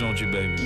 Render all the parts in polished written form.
don't you, baby?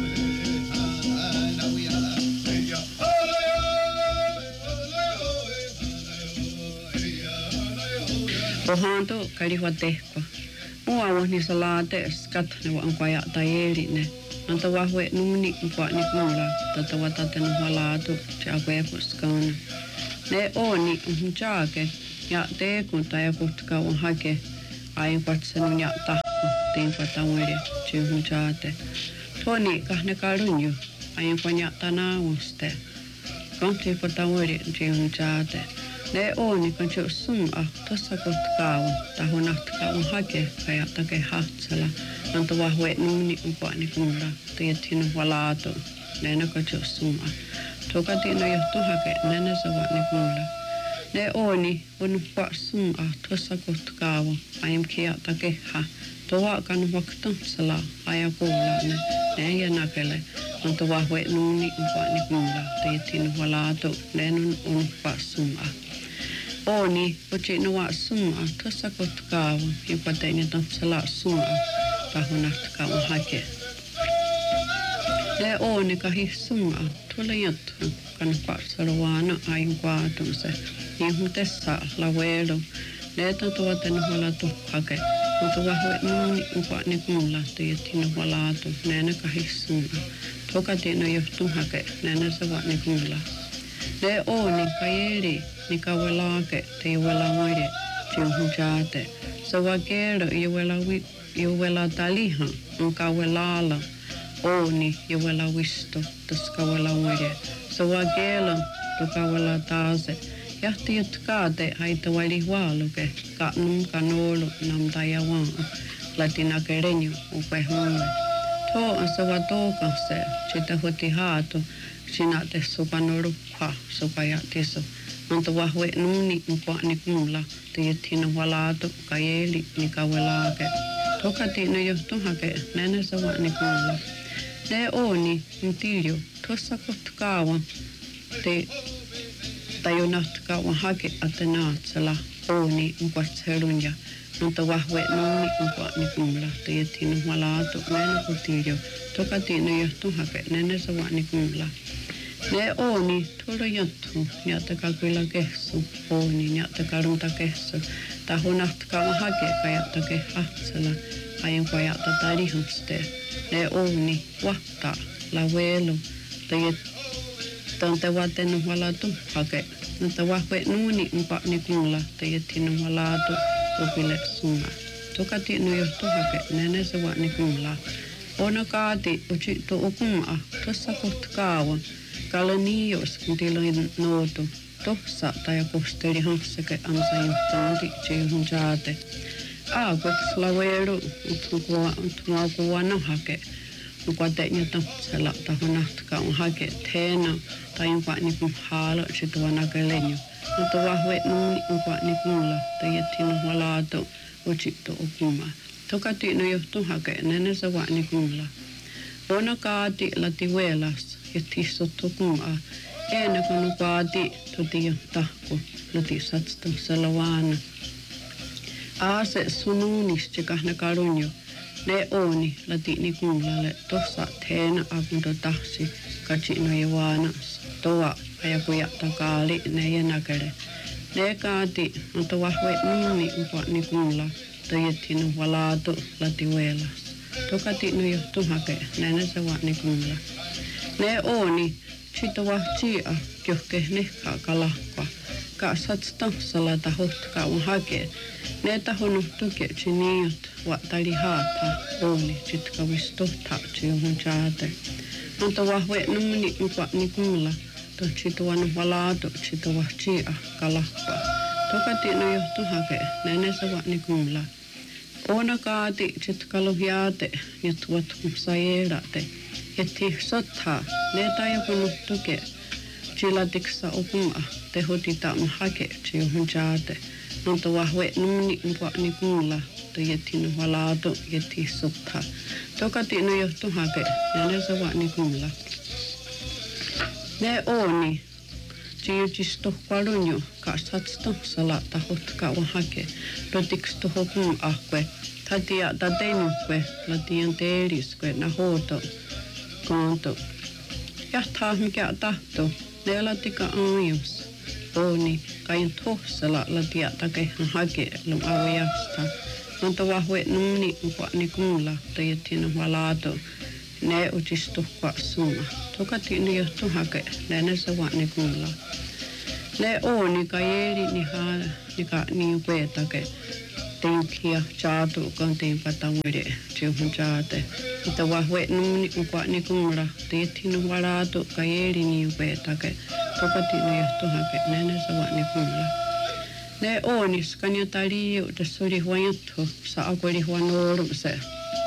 Pohanto kalihuatehko. Mua wahni salate skat ne wa ankwaya tayeri ne. Anta wahwe nuni mpwa ni kumula. Tata watate nuhalatu te akwepo skana. Ne oni unchake ja teekun tai kutka on hake. Ain kwatsenun ja tahku tiin kwatawere tsyhun chaate. Tuoni kahne karunju. Ain kwanya tanauste. Konti kwatawere tsyhun chaate. Ne oni kan jo sunga tossa kotkaavu tahu nahtkaavu hake kaya take hatsala anta wahwe nuni upani kumra tiethinu walaatu nena kan jo sunga toka tino johtu hake nena savani kumra ne oni on pa sunga tossa kotkaavu ayam kia take ha toa kan waktan sala aya kuulane ne ja nakele anta wahwe nuni upani kumra tiethinu walaatu nenun on pa sunga Oni, ochi nuwa sunga, tossa kotkaavu, jopa tein tansala sunga, tahunahtkaavu hake. Ne oni kahi sunga, tuolla jattu, kan parsaruana ain kvaatunse, niin tessa lavelu, ne tuoten huolatu hake, mutta vahve nuuni upani kuulla, tiettiin huolatu, ne kahi sunga. Tokatiin johtu hake, ne savani kuulla. Ne oni kajeri, ni kawelake te iwela moire tiyuhun chaate. Sa wakero iwela taliha on kawelala oni iwela wisto tas kawela moire. Sa wakelo tu kawela taase. Jahti jutkaate haita wali hualuke ka nun kanolu nam tayawaan latinake renju upe hunne. To on sa watoka se sitä huti haatu sinä te supanurukha supajatiso. Anta wahwe nuni mpwani kumla tiethinu walaatu kajeli ni kawelake. Tokatino johtu hake nene savani kumla. Ne oni mtilju tossa kotkaavan te tajunahtkaavan hake atenaatsala oni mpwatselunja. Anta wahwe nuni mpwani kumla tiethinu walaatu nene kutilju. Tokatino johtu hake nene savani kumla. Ne oni tuolla jattu, jättäkää kyllä kehsu, oni jättäkää runta kehsu. Tahu nahtkaa hakeka jättäkää hatsella, aiempa jättätä lihuste. Ne oni vahtaa, lavelu, tante vaten valatu hake. Mutta vahve nuuni mpani kuulla, tejettiin valatu upille sunga. Tokati nu johtu hake, nene se vani kuulla. Ona kaati utsittu ukuma, tossa koht kaavan. Kalanios, kun tiloin nootu, tossa tai kosteli hanssake ansa johtaanti tsyhun chaate. Aakoks lavelu, utmaa kuvanna hake. Nukwate nyata sela taho nahtka on hake teena tai jopa niinku haalo situva nakelenjo. Mutta vahve nuuni jopa nikulla tai jättiin huolaato utsittu ukuma. Tokati no johtu hake nenensä vaan nikulla. Ona kaati lati velas. Ja tissottu kunga. Ennen kuin nukaati tuti jo tahku. Lati satstu salavaana. Aase sunuunisti kahna karunjo. Ne oni lati ni kungalle. Tossa teena akunto tahsi. Katsino jo vaanas. Toa ajakuja takaali ne jenakere. Ne kaati mutta vahve nuuni upa ni kungla. Tojettinu valaatu lati velas. Tokati no johtu hake. Näin se vaan ni kungla. Ne oni, siitä vahtia, johke nehkaa kalahkua. Kaasatsta salata hohtka on hakee. Ne tahonu tuketsi niot, vaatali haata, oni, sitka vistohtaa, johon chaate. Anta vahve numni upa ni kumla, tohti tuon valaatu, siitä vahtia, kalahkua. Tokati no johtu hakee, näin se vaan ni kumla. Ona kaati, sitka lohjaate, ja tuot sajerate. Heti sottaa, ne tajukun tuke, chilatiksa opuma, te hotitaam hake, johon chaate. Mutta vahve numni mpani kuulla, te jätin valaatu, heti sottaa. Tokati no johtu hake, ja ne savani kuulla. Ne oni, chiuchisto palunjo, kaasatsto salata hotkaavan hake, rotiksto hokun ahkue, Tatia tatenukwe latian teeriskwe na hoto konto. Ja taas mikä tahto, ne latika ajus. Oni kain tohsala latia takehan hake lum avajasta. Monta vahve nuuni ukwa ni kuulla tajatina valato. Ne utistu kwa suma. Tokati ni johtu hake, ne sawa ni kuulla. Ne oni kajeri ni haa, ni upetake. Tinkia chaatu kan tinpa tawede tiuhun chaate. Mutta vahve nuuni ukwa ni kuulla tajatina valato kajeri ni upetake. Tokati ni johtu hake, ne sawa ni kuulla. Ne onis kanya taliu tässä oli huonjattu, saa oli huono se.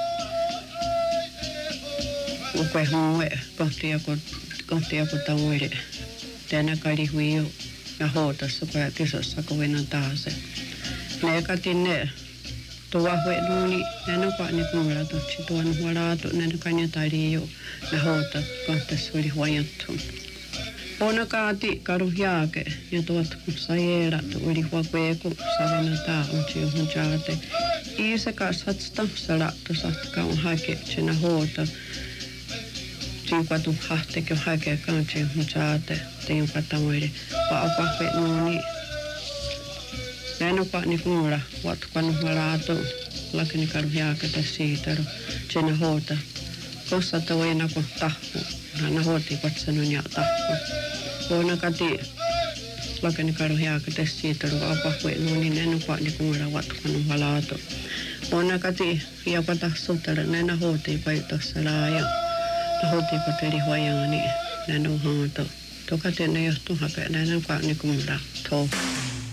Ukwe huoe, kohti joku tamuide. Tänä kali huiju ja hootassa, kun kisossa kovinnan taas. Ne katin ne tuo huonuuni, ne nopaa ne kuulla tutsi tuon huolaatu, ne kanya taliu ja hoota, kohti tässä oli huonjattu. Ona kaati karu jaake ja tuot kun sajeera tuoli huokueku savena taa on siuhun jaate. Iisa kasvatsta salattu satka on hake tsena hoota. Tiukatu hahteke hake kan siuhun jaate. Tiukata muide. Vaapahve nuuni. Lenopa ni kuulla vatkanu malaatu. Lakini karu jaake tässä siitaru tsena hoota. Kossa toina kun tahku. Hän hooti patsanun ja tahku. Vuonna kati lakeni karu hiaka tässä siitä ruokaa niin en ole niin kuin vatkanut valaatu. Vuonna kati hiaka tahsuutella näin hoiti paitossa laaja. Hoiti pateli huojaani näin on haato. Toka tänne johtuu hakea näin on niin kuin